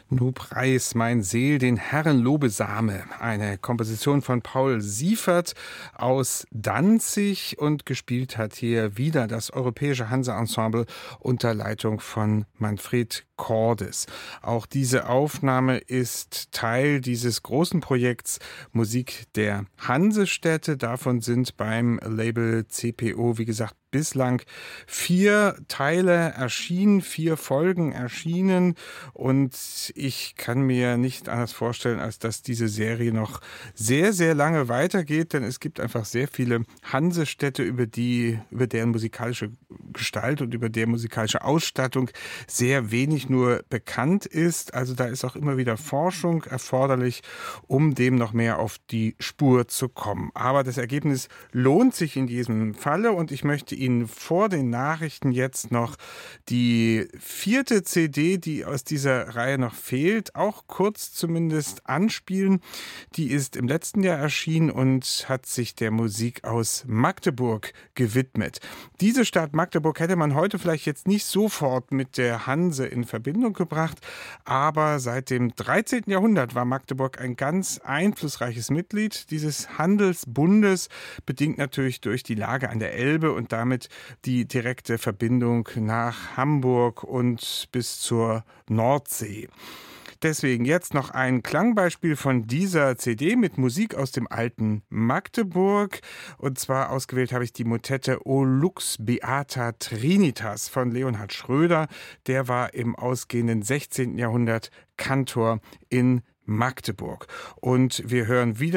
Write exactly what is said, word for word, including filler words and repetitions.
Nu preis mein Seel den Herren Lobesame, eine Komposition von Paul Siefert aus Danzig, und gespielt hat hier wieder das Europäische Hanse-Ensemble unter Leitung von Manfred Cordes. Auch diese Aufnahme ist Teil dieses großen Projekts Musik der Hansestädte. Davon sind beim Label C P O, wie gesagt, bislang vier Teile erschienen, vier Folgen erschienen, und ich kann mir nicht anders vorstellen, als dass diese Serie noch sehr, sehr lange weitergeht, denn es gibt einfach sehr viele Hansestädte, über die, über deren musikalische Gestalt und über deren musikalische Ausstattung sehr wenig nur bekannt ist. Also da ist auch immer wieder Forschung erforderlich, um dem noch mehr auf die Spur zu kommen. Aber das Ergebnis lohnt sich in diesem Falle, und ich möchte Ihnen vor den Nachrichten jetzt noch die vierte C D, die aus dieser Reihe noch fehlt, auch kurz zumindest anspielen. Die ist im letzten Jahr erschienen und hat sich der Musik aus Magdeburg gewidmet. Diese Stadt Magdeburg hätte man heute vielleicht jetzt nicht sofort mit der Hanse in Verbindung gebracht, aber seit dem dreizehnten Jahrhundert war Magdeburg ein ganz einflussreiches Mitglied dieses Handelsbundes, bedingt natürlich durch die Lage an der Elbe und damit die direkte Verbindung nach Hamburg und bis zur Nordsee. Deswegen jetzt noch ein Klangbeispiel von dieser C D mit Musik aus dem alten Magdeburg. Und zwar ausgewählt habe ich die Motette O Lux Beata Trinitas von Leonhard Schröder. Der war im ausgehenden sechzehnten Jahrhundert Kantor in Magdeburg. Und wir hören wieder